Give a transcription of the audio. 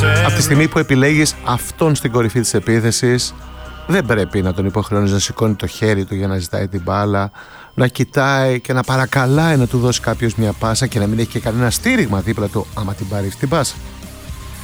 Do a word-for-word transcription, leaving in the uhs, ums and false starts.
Από τη στιγμή που επιλέγεις αυτόν στην κορυφή της επίθεσης, δεν πρέπει να τον υποχρεώνεις να σηκώνει το χέρι του για να ζητάει την μπάλα, να κοιτάει και να παρακαλάει να του δώσει κάποιος μια πάσα και να μην έχει και κανένα στήριγμα δίπλα του άμα την πάρει την πάσα.